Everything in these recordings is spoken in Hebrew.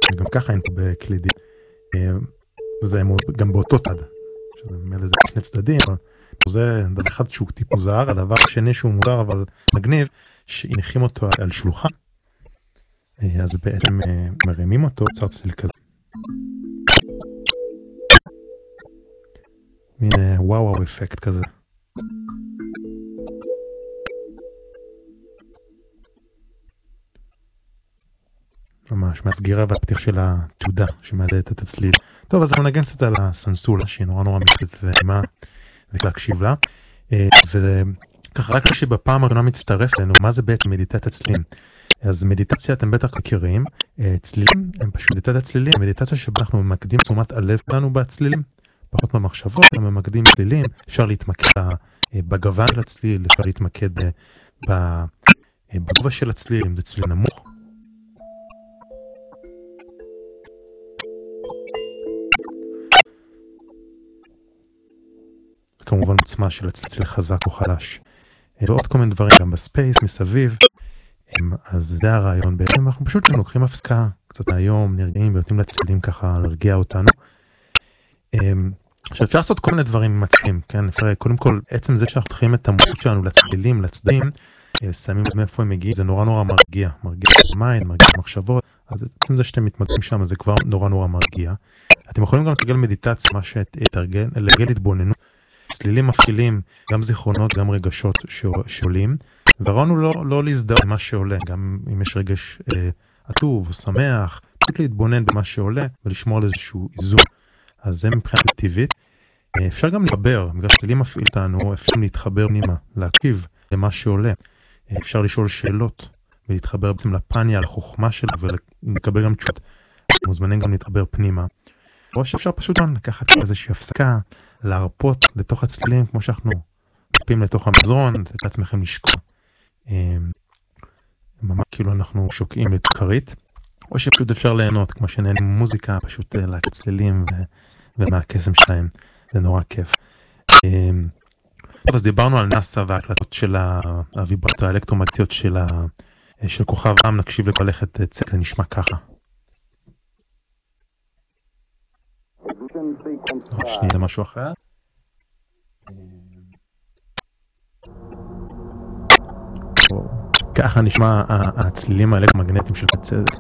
גם ככה אין פה בקלידים. וזה גם באותו צד. שזה ממילא זה שני צדדים, אבל זה דבר אחד שהוא טיפ מוזר, הדבר השני שהוא מוזר אבל מגניב, שהניחים אותו על שלוחן, אז בעצם מרימים אותו, יוצר צליל כזה. מין וואו אפקט כזה. ממש מהסגירה והפתיח של התעודה שמעדדת את הצליל. טוב, אז אני נגן קצת על הסנסולה שהיא נורא מקצת ונעימה ולהקשיב לה. וככה רק שבפעם הראשונה מצטרף לנו, מה זה בעצם מדיטציית צלילים? אז מדיטציה אתם בטח מכירים, צלילים הם פשוט מדיטציית צלילים, מדיטציה שבה אנחנו ממקדים תשומת הלב שלנו בצלילים, פחות במחשבות, אנחנו ממקדים צלילים, אפשר להתמקד בגוון של הצליל, אפשר להתמקד בגובה של הצליל, אם זה צליל נמוך. כמובן עוצמה של הצליל חזק או חלש. ועוד כל מיני דברים גם בספייס, מסביב. אז זה הרעיון בעצם, אנחנו פשוט לוקחים הפסקה קצת היום, נרגעים ונותנים לצלילים ככה להרגיע אותנו. שאפשר לעשות כל מיני דברים עם הצלילים, כן? קודם כל, עצם זה שאנחנו תחיים את המודעות שלנו לצלילים, לצדדים, שמים מאיפה הם מגיעים, זה נורא מרגיע. מרגיע את המיינד, מרגיע את המחשבות, אז עצם זה שאתם מתמקדים שם, זה כבר נורא מרגיע. אתם יכולים גם לתרגל מדיטציה, מה שתרגל, לגל התבוננות. צלילים מפעילים גם זיכרונות, גם רגשות שעולים, והרעיון הוא לא להזדהות עם מה שעולה, גם אם יש רגש עצוב או שמח, פשוט להתבונן במה שעולה ולשמור על איזשהו איזון. אז זה מבחינת טבעית. אפשר גם להתחבר, בגלל צלילים מפעיל אותנו, אפשר להתחבר פנימה, להקשיב למה שעולה. אפשר לשאול שאלות ולהתחבר בעצם לפניה, לחוכמה שלה ולקבל גם תשובות. מוזמנים גם להתחבר פנימה. או שאפשר פשוט לקחת איזושהי הפסקה, להרפות לתוך הצלילים, כמו שאנחנו מצפים לתוך המזרון, לתת לעצמכם לשקוע. ממש כאילו אנחנו שוקעים לתוך כרית, או שפשוט אפשר ליהנות, כמו שנהנים מוזיקה, פשוט להקת צלילים ומהקסם שלהם. זה נורא כיף. אז דיברנו על נאסא וההקלטות של הוויברטות האלקטרומגנטיות של כוכב עם, נקשיב לבלכת צק, זה נשמע ככה. שנייה, זה משהו אחר. ככה נשמע הצלילים האלקטרומגנטיים של הצדק.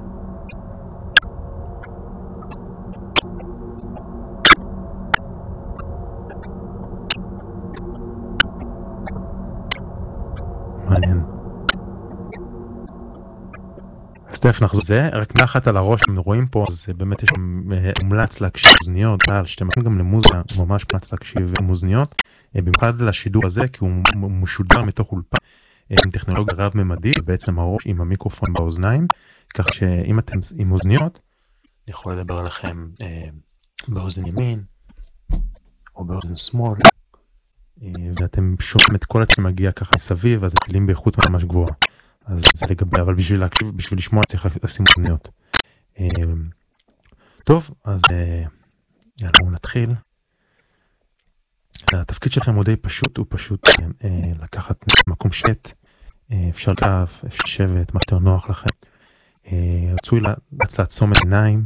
מעניין. אז תכף נחזור זה, רק נחת על הראש שאתם רואים פה, אז באמת יש מומלץ להקשיב אוזניות, שאתם מכירים גם למוזיקה, ממש מומלץ להקשיב אוזניות, במיוחד לשידור הזה, כי הוא משודר מתוך אולפן, עם טכנולוגיה רב-ממדית, בעצם הראש עם המיקרופון באוזניים, כך שאם אתם עם אוזניות, אני יכול לדבר עליכם באוזן ימין, או באוזן שמאל, ואתם שומעים את כל עצמם מגיע ככה מסביב, אז הצלילים באיכות ממש גבוהה. אז זה לגבי, אבל בשביל להקשיב, בשביל לשמוע צריך לשים אוזניות. טוב, אז יאללה, נתחיל. התפקיד שלכם הוא די פשוט, הוא פשוט לקחת מקום שט, אפשר לקרב, אפשר לשבת, מה שיותר נוח לכם. רצוי לעצום עיניים,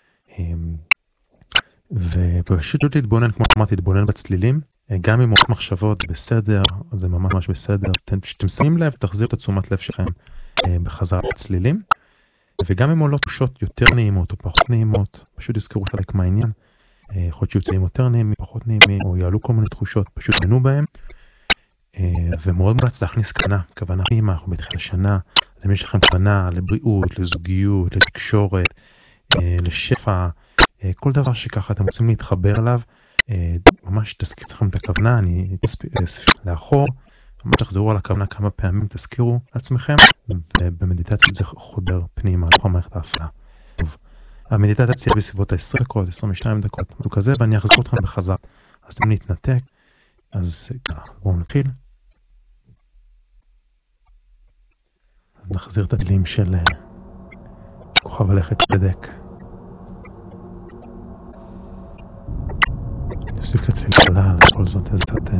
ופשוט להתבונן, כמו שאמרתי, להתבונן בצלילים, גם אם עוד מחשבות זה בסדר, זה ממש בסדר, שאתם שמים לב, תחזירו את התשומת לב שלכם בחזרה בצלילים, וגם אם עולות תחושות יותר נעימות או פחות נעימות, פשוט תזכרו חלק מהעניין, יכול להיות שיוצאים יותר נעימים, פחות נעימים, או יעלו כל מיני תחושות, פשוט תהנו בהם, ומאוד מומלץ להכניס כוונה פנימה, אנחנו בתחילת השנה, אז אם יש לכם כוונה לבריאות, לזוגיות, לתקשורת, לשפע, כל דבר שככה אתם רוצים להתחבר אליו, ממש תזכיר לכם את הכוונה, אני אספיק לאחור, ממש תחזרו על הכוונה כמה פעמים, תזכירו לעצמכם, ובמדיטציה זה חודר פנימה, לתוך המערכת ההפעלה. טוב, המדיטציה תהיה בסביבות 20 דקות, 22 דקות, משהו כזה, ואני אחזור אתכם בחזרה. אז אתם נתנתק, אז בואו נתחיל. אז נחזיר את הדלים של כוכב הלכת צדק. נוסיף קצת צליל חלל, בכל זאת זה קצת